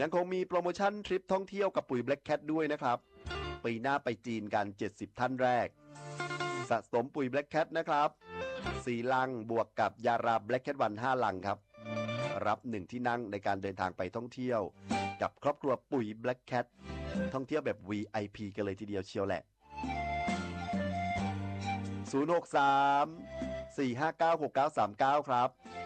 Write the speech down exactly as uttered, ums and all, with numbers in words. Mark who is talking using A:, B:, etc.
A: ยังคงมีโปรโมชั่นทริปท่องเที่ยวกับปุ๋ย Black Cat ด้วยนะครับปีหน้าไปจีนกันเจ็ดสิบท่านแรกสะสมปุ๋ย Black Cat นะครับสี่ลังบวกกับยารา Black Cat วันห้าลังครับรับหนึ่งที่นั่งในการเดินทางไปท่องเที่ยวกับครอบครัวปุ๋ย Black Cat ท่องเที่ยวแบบ วี ไอ พี กันเลยทีเดียวเชียวแหละศูนย์ หก สาม สี่ ห้า เก้า หก เก้า สาม เก้าครับ